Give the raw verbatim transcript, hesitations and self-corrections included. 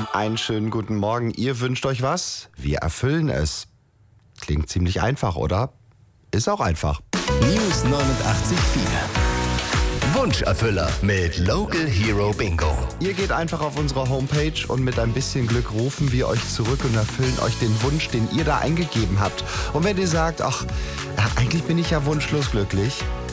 Einen schönen guten Morgen. Ihr wünscht euch was? Wir erfüllen es. Klingt ziemlich einfach, oder? Ist auch einfach. News neunundachtzig Komma vier. Wunscherfüller mit Local Hero Bingo. Ihr geht einfach auf unsere Homepage und mit ein bisschen Glück rufen wir euch zurück und erfüllen euch den Wunsch, den ihr da eingegeben habt. Und wenn ihr sagt, ach, eigentlich bin ich ja wunschlos glücklich,